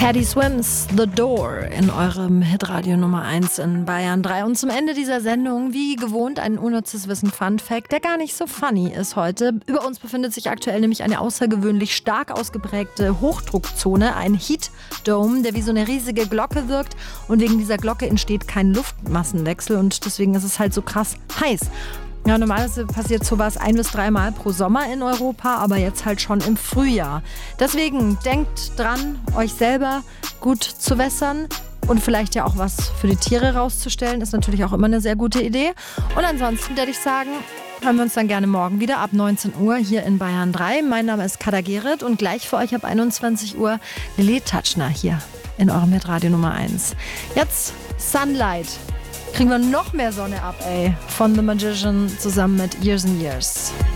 Teddy Swims, The Door in eurem Hitradio Nummer 1 in Bayern 3. Und zum Ende dieser Sendung, wie gewohnt, ein unnützes Wissen-Fun-Fact, der gar nicht so funny ist heute. Über uns befindet sich aktuell nämlich eine außergewöhnlich stark ausgeprägte Hochdruckzone, ein Heat Dome, der wie so eine riesige Glocke wirkt. Und wegen dieser Glocke entsteht kein Luftmassenwechsel und deswegen ist es halt so krass heiß. Ja, normalerweise passiert sowas 1 bis 3 Mal pro Sommer in Europa, aber jetzt halt schon im Frühjahr. Deswegen denkt dran, euch selber gut zu wässern und vielleicht ja auch was für die Tiere rauszustellen, ist natürlich auch immer eine sehr gute Idee. Und ansonsten würde ich sagen, hören wir uns dann gerne morgen wieder ab 19 Uhr hier in Bayern 3. Mein Name ist Kader Gerrit und gleich für euch ab 21 Uhr Lili Tatschner hier in eurem Hitradio Nummer 1. Jetzt Sunlight. Kriegen wir noch mehr Sonne ab, ey. Von The Magician zusammen mit Years and Years.